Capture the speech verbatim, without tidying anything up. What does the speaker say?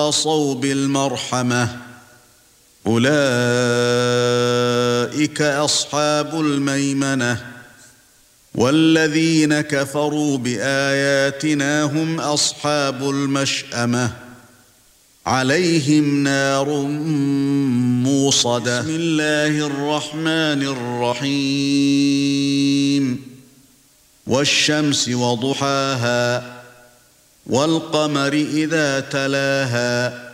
وتواصوا بالمرحمة أولئك أصحاب الميمنة والذين كفروا بآياتنا هم أصحاب المشأمة عليهم نار موصدة. بسم الله الرحمن الرحيم والشمس وضحاها والقمر إذا تلاها